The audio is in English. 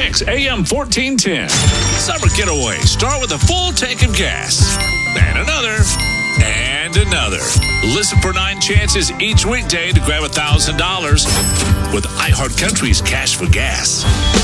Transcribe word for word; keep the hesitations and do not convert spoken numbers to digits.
Kicks A M fourteen ten. Summer getaway. Start with a full tank of gas. And another. And another. Listen for nine chances each weekday to grab one thousand dollars with iHeartCountry's Cash for Gas.